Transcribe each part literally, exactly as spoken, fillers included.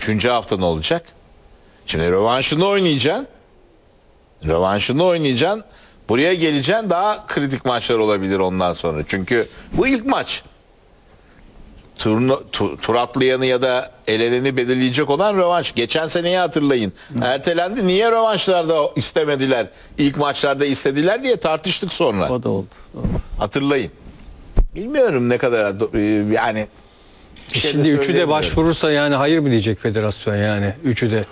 Üçüncü hafta ne olacak? Şimdi rövanşını oynayacaksın. Rövanşını oynayacaksın. Buraya geleceksin, daha kritik maçlar olabilir ondan sonra. Çünkü bu ilk maç. Turnu, tu, tur atlayanı ya da eleneni belirleyecek olan rövanş. Geçen seneyi hatırlayın. Hı. Ertelendi. Niye rövanşlarda istemediler? İlk maçlarda istediler diye tartıştık sonra. O da oldu. Doğru. Hatırlayın. Bilmiyorum ne kadar yani. Şey Şimdi üçü de başvurursa yani hayır mı diyecek federasyon yani? Üçü de.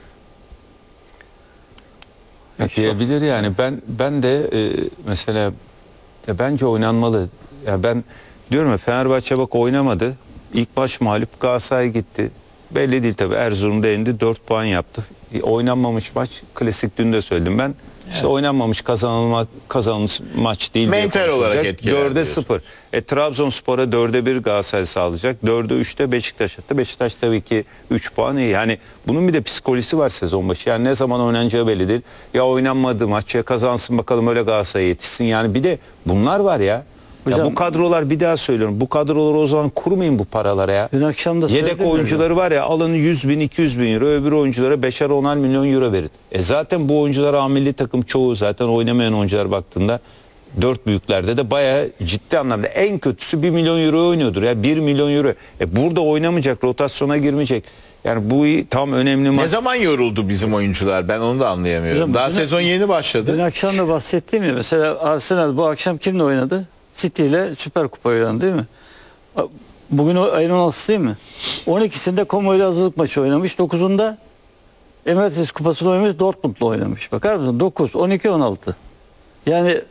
Ya diyebilir yani. Ben ben de e, mesela ya bence oynanmalı. Ya ben diyorum ya, Fenerbahçe bak oynamadı. İlk maç mağlup, Galatasaray gitti. Belli değil tabii. Erzurum'da yendi, dört puan yaptı. E, oynanmamış maç. Klasik, dün de söyledim ben. İşte evet. Oynanmamış kazanılma, kazanılmış maç değil. Mental olarak etkiler. dörde sıfır. E, Trabzonspor'a dörde bir Galatasaray sağlayacak. dörde üçte Beşiktaş attı. Beşiktaş tabii ki üç puan iyi. Yani bunun bir de psikolojisi var sezon başı. Yani ne zaman oynanacağı belli değil. Ya oynanmadı maç, ya kazansın bakalım öyle Galatasaray'a yetişsin. Yani bir de bunlar var ya. Hocam, ya bu kadrolar, bir daha söylüyorum, bu kadroları o zaman kurmayın bu paralara ya. Dün akşam da yedek oyuncuları var ya, alın yüz bin iki yüz bin euro, öbür oyunculara beşer onar milyon euro verin. E zaten bu oyuncular A milli takım çoğu zaten oynamayan oyuncular baktığında dört büyüklerde de bayağı ciddi anlamda en kötüsü bir milyon euro oynuyordur ya, bir milyon euro. E burada oynamayacak, rotasyona girmeyecek. Yani bu tam önemli maç. Ne zaman yoruldu bizim oyuncular? Ben onu da anlayamıyorum. Hocam, Daha dün, sezon yeni başladı. Dün akşam da bahsettiğim ya, mesela Arsenal bu akşam kimle oynadı? City ile Süper Kupa oynadı değil mi? Bugün ayın on altısı değil mi? on ikisinde Como ile hazırlık maçı oynamış. dokuzunda Emirates Kupası'nı oynamış, Dortmund'la oynamış. Bakar mısın? dokuz, on iki, on altı. Yani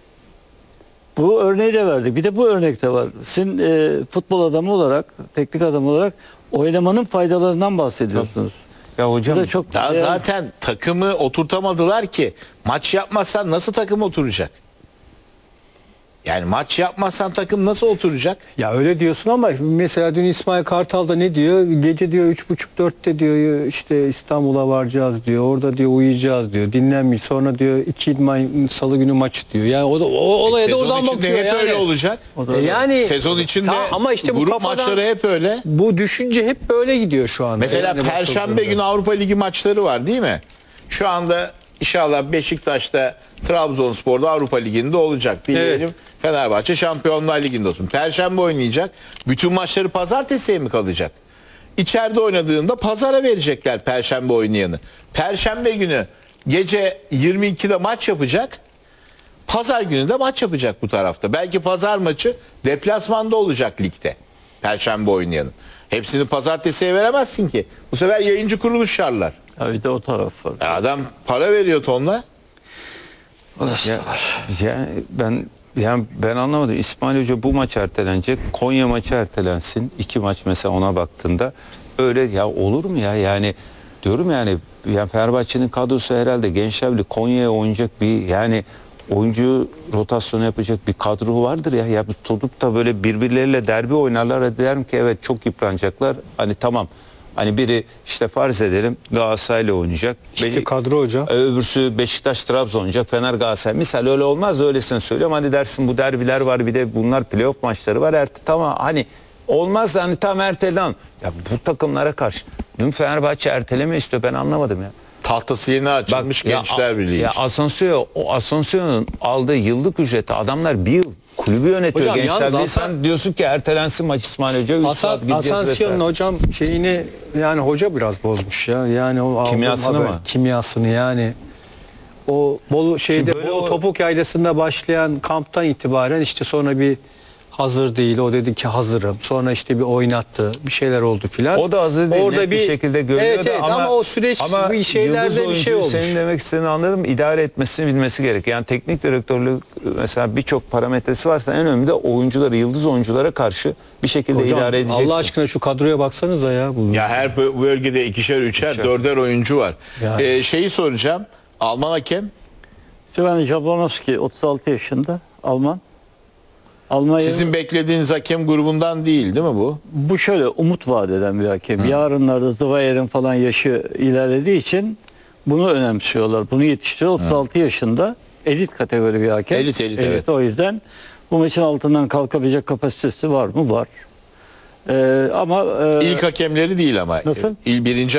bu örneği de verdik. Bir de bu örnek de var. Sizin e, futbol adamı olarak, teknik adam olarak oynamanın faydalarından bahsediyorsunuz. Ya hocam çok daha yani, zaten takımı oturtamadılar ki. Maç yapmazsan nasıl takım oturacak? Yani maç yapmazsan takım nasıl oturacak? Ya öyle diyorsun ama mesela dün İsmail Kartal da ne diyor? Gece diyor üç buçuk dörtte diyor işte İstanbul'a varacağız diyor. Orada diyor uyuyacağız diyor. Dinlenmiş. Sonra diyor iki İdman Salı günü maç diyor. Yani o da o olaya e, da oradan bakıyor hep yani. Öyle olacak. E yani sezon içinde ta, ama işte bu grup kafadan, maçları hep öyle. Bu düşünce hep böyle gidiyor şu anda. Mesela yani Perşembe günü Avrupa Ligi maçları var değil mi? Şu anda İnşallah Beşiktaş'ta, Trabzonspor'da Avrupa Ligi'nde olacak diyelim. Evet. Fenerbahçe Şampiyonlar Ligi'nde olsun. Perşembe oynayacak. Bütün maçları pazartesiye mi kalacak? İçeride oynadığında pazara verecekler Perşembe oynayanı. Perşembe günü gece yirmi ikide maç yapacak. Pazar günü de maç yapacak bu tarafta. Belki pazar maçı deplasmanda olacak ligde. Perşembe oynayanın. Hepsini pazartesiye veremezsin ki. Bu sefer yayıncı kuruluş şarlar. Ya bir de o taraf var. Adam para veriyor tonla. Ya, yani ben yani ben anlamadım. İsmail Hoca bu maç ertelenecek. Konya maçı ertelensin. İki maç mesela ona baktığında öyle ya olur mu ya? Yani diyorum yani, yani Fenerbahçe'nin kadrosu herhalde Gençler Birliği Konya'ya oynayacak bir yani oyuncu rotasyonu yapacak bir kadro vardır ya. Ya tutup da böyle birbirleriyle derbi oynarlar. Derim ki evet çok yıpranacaklar. Hani tamam. Hani biri işte farz edelim Galatasaray'la oynayacak. İşte Be kadro hoca. Öbürsü Beşiktaş Trabzon oynayacak. Fener Galatasaray. Misal öyle olmaz, öylesine söylüyorum. Hani dersin bu derbiler var, bir de bunlar playoff maçları var. Erte, tamam hani olmaz da hani tam ertelen. Ya bu takımlara karşı dün Fenerbahçe erteleme istiyor, ben anlamadım ya. Tahtası yeni açılmış. Bak, Gençler Birliği ya, için. Ya Asansio, o Asansio'nun aldığı yıllık ücreti, adamlar bir yıl kulübü yönetiyor. Hocam, Gençler Birliği. Sen diyorsun ki ertelensin maç İsmail Hoca. Asan, Asansio'nun hocam şeyini yani hoca biraz bozmuş ya. Yani o kimyasını haber, mı? Kimyasını yani. O Bolu şeyde o Topuk Yaylası'nda başlayan kamptan itibaren işte sonra bir hazır değil. O dedi ki hazırım. Sonra işte bir oynattı. Bir şeyler oldu filan. O da hazır değil. Orada bir, bir şekilde görünüyor evet, da evet, ama, ama o süreç ama bir şeylerde bir şey olmuş. Senin demek istediğini anladım. İdare etmesini bilmesi gerek. Yani teknik direktörlük mesela birçok parametresi varsa en önemli de oyunculara, yıldız oyunculara karşı bir şekilde hocam, idare edeceksin. Allah aşkına şu kadroya baksanıza ya. Bu. Ya her bölgede ikişer, üçer, ikişer. dörder oyuncu var. Yani. Ee, şeyi soracağım. Alman hakem? Sven Jablonski otuz altı yaşında. Alman. Almanya, sizin beklediğiniz hakem grubundan değil değil mi bu? Bu şöyle umut vaat eden bir hakem. Hı. Yarınlarda Zweyer'in falan yaşı ilerlediği için bunu önemsiyorlar. Bunu yetiştiriyor. otuz altı Hı. yaşında elit kategori bir hakem. Elit elit evet. evet. O yüzden bu maçın altından kalkabilecek kapasitesi var mı? Var. Ee, ama e, ilk hakemleri değil ama. Nasıl? İl birinci